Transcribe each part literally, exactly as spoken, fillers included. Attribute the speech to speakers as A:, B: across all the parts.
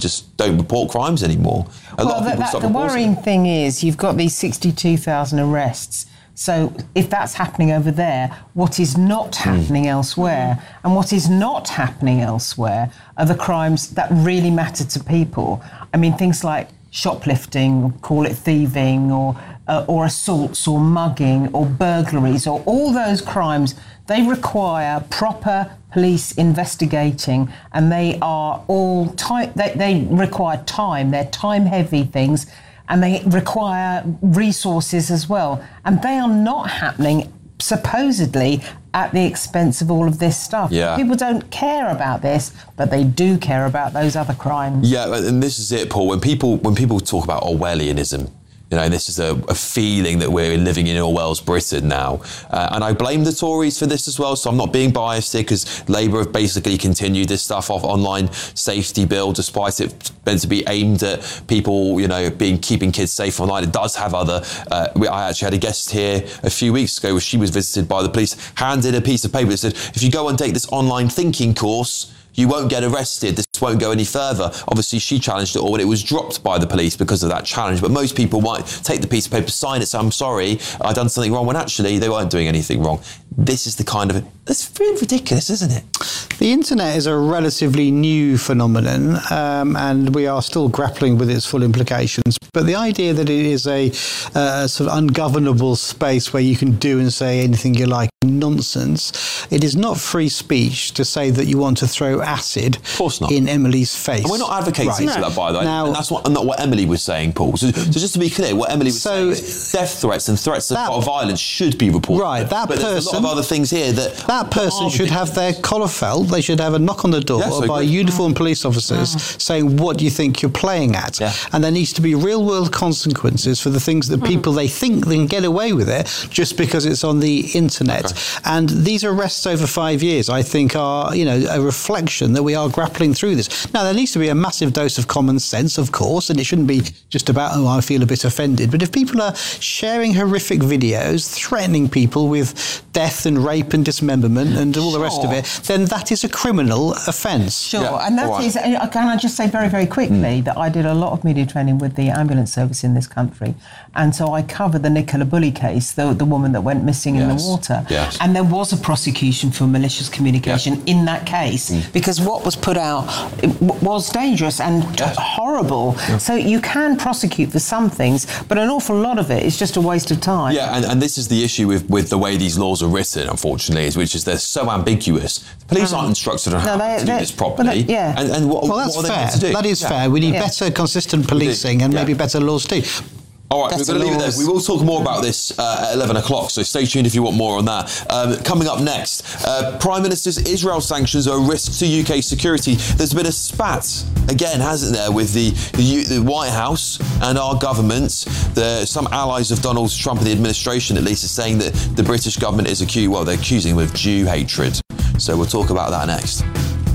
A: just don't report crimes anymore. A
B: well,
A: lot of people
B: that,
A: stop
B: the
A: reporting.
B: worrying thing is you've got these sixty-two thousand arrests. So if that's happening over there, what is not happening mm. elsewhere? And what is not happening elsewhere are the crimes that really matter to people. I mean, things like shoplifting, call it thieving, or uh, or assaults, or mugging, or burglaries, or all those crimes. They require proper police investigating, and they are all time. They, they require time. They're time-heavy things. And they require resources as well. And they are not happening, supposedly, at the expense of all of this stuff.
A: Yeah.
B: People don't care about this, but they do care about those other crimes.
A: Yeah, and this is it, Paul. When people when people talk about Orwellianism, you know, this is a, a feeling that we're living in Orwell's Britain now. Uh, and I blame the Tories for this as well, so I'm not being biased here, because Labour have basically continued this stuff off online safety bill, despite it meant to be aimed at people, you know, being keeping kids safe online. It does have other... Uh, I actually had a guest here a few weeks ago where she was visited by the police, handed a piece of paper that said, if you go and take this online thinking course, you won't get arrested. This won't go any further. Obviously, she challenged it all, and it was dropped by the police because of that challenge. But most people might take the piece of paper, sign it, say, I'm sorry, I've done something wrong, when actually they weren't doing anything wrong. This is the kind of... It's really ridiculous, isn't it?
C: The internet is a relatively new phenomenon, um, and we are still grappling with its full implications. But the idea that it is a uh, sort of ungovernable space where you can do and say anything you like, nonsense. It is not free speech to say that you want to throw acid
A: of course not.
C: in Emily's face.
A: And we're not advocating
C: right.
A: for that, by the way.
C: Now,
A: and that's what, not what Emily was saying, Paul. So, so just to be clear, what Emily was
C: so
A: saying is death threats and threats
C: that,
A: of violence should be reported.
C: Right, that
A: but
C: person...
A: there's a lot of other things here that...
C: That person should have their collar felt. They should have a knock on the door
A: yes,
C: by uniformed police officers mm. saying, what do you think you're playing at?
A: Yeah.
C: And there needs to be real-world consequences for the things that mm. people, they think they can get away with it just because it's on the internet. Okay. And these arrests over five years, I think, are, you know, a reflection that we are grappling through this. Now, there needs to be a massive dose of common sense, of course, and it shouldn't be just about, oh, I feel a bit offended. But if people are sharing horrific videos, threatening people with death and rape and dismemberment and all the
B: sure.
C: rest of it, then that is a criminal offence.
B: Sure,
A: yeah.
B: and that
A: right.
B: is, can I just say very, very quickly mm. that I did a lot of media training with the ambulance service in this country, and so I covered the Nicola Bulley case, the, the woman that went missing yes. in the water,
A: yes.
B: and there was a prosecution for malicious communication
A: yeah.
B: in that case, mm. because what was put out was dangerous and
A: yes.
B: horrible, yeah. so you can prosecute for some things, but an awful lot of it is just a waste of time.
A: Yeah, and, and this is the issue with, with the way these laws are written, unfortunately, is which is they're so ambiguous. The police mm. aren't instructed on
B: no,
A: how
B: they,
A: to do this properly.
B: They, yeah.
A: And, and what,
C: well, that's
A: what are they
C: fair.
A: meant to do?
C: That is
A: yeah.
C: fair. We need
B: yeah.
C: better, consistent policing and
A: yeah.
C: maybe better laws too.
A: All right, we're going to leave it there. We will talk more about this uh, at eleven o'clock, so stay tuned if you want more on that. Um, coming up next, uh, Prime Minister's Israel sanctions are a risk to U K security. There's been a spat, again, hasn't there, with the, the, the White House and our government. The, some allies of Donald Trump and the administration, at least, are saying that the British government is accused, well, they're accusing him of Jew hatred. So we'll talk about that next.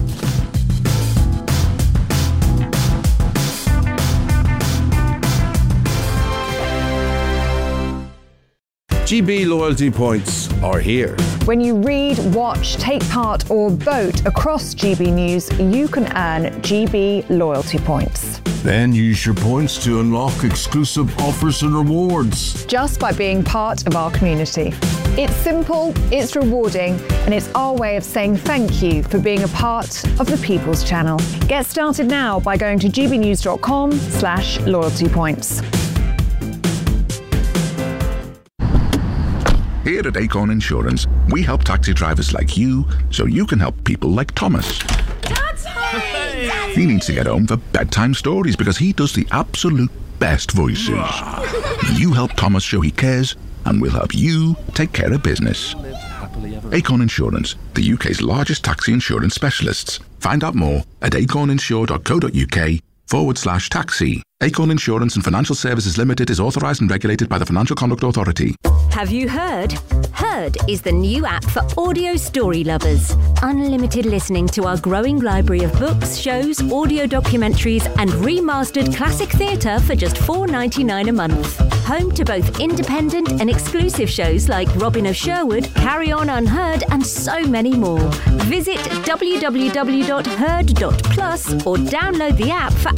D: G B loyalty points are here.
E: When you read, watch, take part or vote across G B News, you can earn G B loyalty points.
D: Then use your points to unlock exclusive offers and rewards.
E: Just by being part of our community. It's simple, it's rewarding, and it's our way of saying thank you for being a part of the People's Channel. Get started now by going to gbnews.com slash loyalty points.
F: Here at Acorn Insurance, we help taxi drivers like you so you can help people like Thomas.
G: Dad's home! Hey.
F: He needs to get home for bedtime stories because he does the absolute best voices. You help Thomas show he cares, and we'll help you take care of business. Acorn Insurance, the U K's largest taxi insurance specialists. Find out more at acorninsure.co.uk forward slash taxi. Acorn Insurance and Financial Services Limited is authorised and regulated by the Financial Conduct Authority.
H: Have you heard? Heard is the new app for audio story lovers. Unlimited listening to our growing library of books, shows, audio documentaries and remastered classic theatre for just four dollars ninety-nine a month. Home to both independent and exclusive shows like Robin of Sherwood, Carry On Unheard and so many more. Visit w w w dot heard dot plus or download the app for